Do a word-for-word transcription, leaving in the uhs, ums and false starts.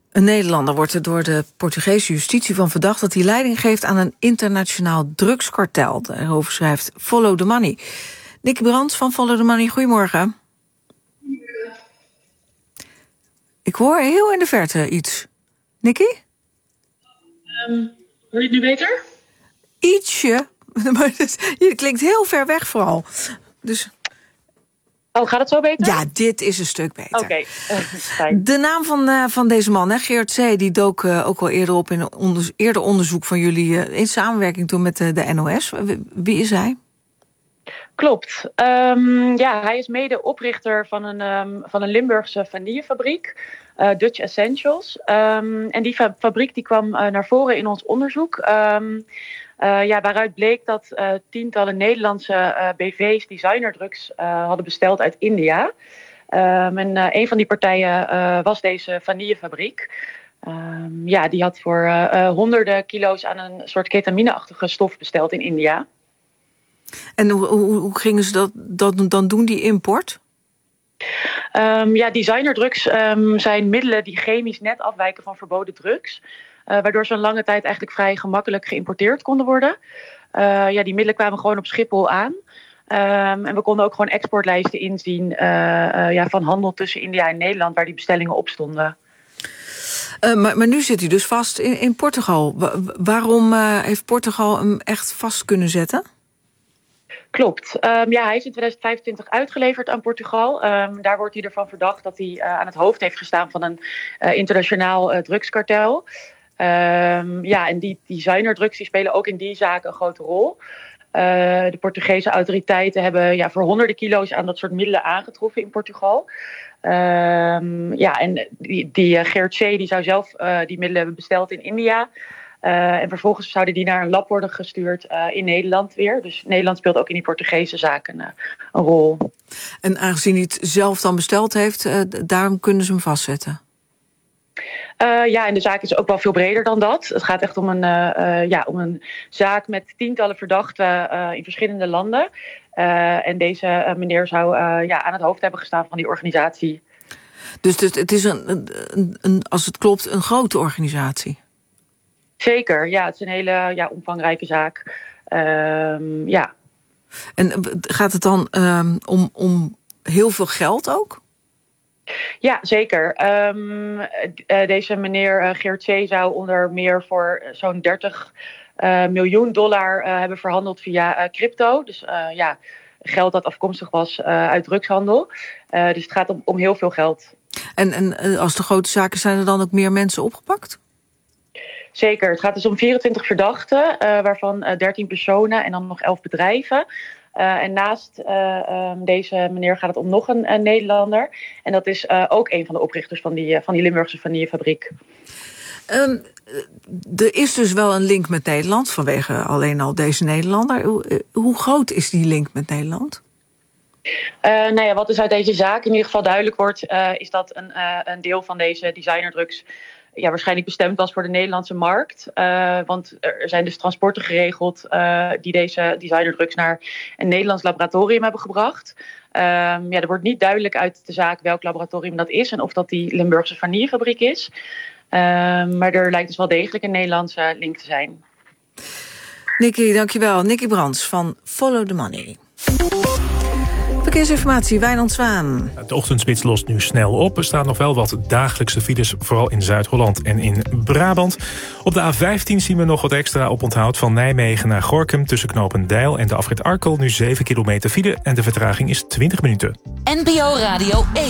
Een Nederlander wordt er door de Portugese justitie van verdacht dat hij leiding geeft aan een internationaal drugskartel. Daarover schrijft Follow the Money. Nicky Brands van Follow the Money, goedemorgen. Ik hoor heel in de verte iets. Nicky? Um, hoor je het nu beter? Ietsje, maar je klinkt heel ver weg vooral. Dus... Oh, gaat het zo beter? Ja, dit is een stuk beter. Oké, okay. Fijn. De naam van, uh, van deze man, hè, Geert C., die dook uh, ook al eerder op in een onder, eerder onderzoek van jullie uh, in samenwerking toen met uh, de N O S. Wie is hij? Klopt. Um, ja, hij is mede oprichter van een, um, van een Limburgse vanillefabriek, uh, Dutch Essentials. Um, en die fa- fabriek die kwam uh, naar voren in ons onderzoek. Um, Uh, ja, waaruit bleek dat uh, tientallen Nederlandse uh, B V's designerdrugs uh, hadden besteld uit India. Um, en uh, een van die partijen uh, was deze vanillefabriek. Um, ja, die had voor uh, uh, honderden kilo's aan een soort ketamineachtige stof besteld in India. En hoe, hoe, hoe gingen ze dat, dat dan doen, die import? Um, ja, designerdrugs um, zijn middelen die chemisch net afwijken van verboden drugs. Uh, waardoor ze een lange tijd eigenlijk vrij gemakkelijk geïmporteerd konden worden. Uh, ja, die middelen kwamen gewoon op Schiphol aan. Um, en we konden ook gewoon exportlijsten inzien uh, uh, ja, van handel tussen India en Nederland, waar die bestellingen op stonden. Uh, maar, maar nu zit hij dus vast in, in Portugal. Wa- waarom uh, heeft Portugal hem echt vast kunnen zetten? Klopt. Um, ja, hij is in tweeduizend vijfentwintig uitgeleverd aan Portugal. Um, daar wordt hij ervan verdacht dat hij uh, aan het hoofd heeft gestaan van een uh, internationaal uh, drugskartel. Um, ja, en die designerdrugs die spelen ook in die zaak een grote rol. Uh, de Portugese autoriteiten hebben ja, voor honderden kilo's aan dat soort middelen aangetroffen in Portugal. Um, ja, en die, die uh, Geert C. die zou zelf uh, die middelen hebben besteld in India. Uh, en vervolgens zouden die naar een lab worden gestuurd uh, in Nederland weer. Dus Nederland speelt ook in die Portugese zaken uh, een rol. En aangezien hij het zelf dan besteld heeft, uh, daarom kunnen ze hem vastzetten? Uh, ja, en de zaak is ook wel veel breder dan dat. Het gaat echt om een, uh, uh, ja, om een zaak met tientallen verdachten uh, in verschillende landen. Uh, en deze uh, meneer zou uh, ja, aan het hoofd hebben gestaan van die organisatie. Dus het, het is, een, een, een, als het klopt, een grote organisatie? Zeker, ja. Het is een hele ja, omvangrijke zaak. Uh, ja. En gaat het dan um, om, om heel veel geld ook? Ja, zeker. Um, uh, deze meneer uh, Geert C. zou onder meer voor zo'n dertig uh, miljoen dollar uh, hebben verhandeld via uh, crypto. Dus uh, ja, geld dat afkomstig was uh, uit drugshandel. Uh, dus het gaat om, om heel veel geld. En, en uh, als de grote zaken zijn er dan ook meer mensen opgepakt? Zeker. Het gaat dus om vierentwintig verdachten, uh, waarvan uh, dertien personen en dan nog elf bedrijven. Uh, en naast uh, um, deze meneer gaat het om nog een, een Nederlander. En dat is uh, ook een van de oprichters van die, uh, van die Limburgse vanillefabriek. Um, er is dus wel een link met Nederland, vanwege alleen al deze Nederlander. Hoe, hoe groot is die link met Nederland? Uh, nou ja, wat dus uit deze zaak in ieder geval duidelijk wordt, uh, is dat een, uh, een deel van deze designerdrugs ja, waarschijnlijk bestemd was voor de Nederlandse markt. Uh, want er zijn dus transporten geregeld uh, die deze designerdrugs naar een Nederlands laboratorium hebben gebracht. Um, ja, er wordt niet duidelijk uit de zaak welk laboratorium dat is en of dat die Limburgse vanillefabriek is. Um, maar er lijkt dus wel degelijk een Nederlandse link te zijn. Nicky, dankjewel. Nicky Brands van Follow the Money. Verkeersinformatie, Wijnand Zwaan. De ochtendspits lost nu snel op. Er staan nog wel wat dagelijkse files, vooral in Zuid-Holland en in Brabant. Op de A vijftien zien we nog wat extra oponthoud van Nijmegen naar Gorinchem tussen Knopendijl en de afrit Arkel. Nu zeven kilometer file en de vertraging is twintig minuten. N P O Radio één.